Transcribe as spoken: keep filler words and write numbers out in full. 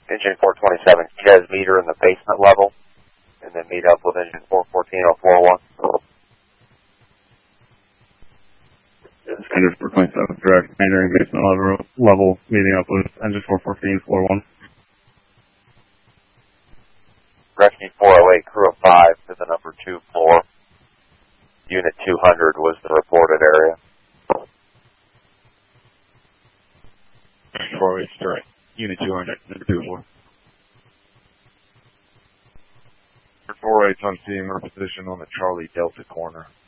Engine four twenty-seven, Ches meter in the basement level, and then meet up with engine four fourteen oh four one. Engine four twenty-seven, direct, entering basement level, level, meeting up with engine four fourteen four one. Rescue four oh eight, crew of five to the number two floor. Unit two hundred was the reported area. four oh eight, direct. Unit two hundred, number two floor. four oh eight's on scene, we're positioned on the Charlie Delta corner.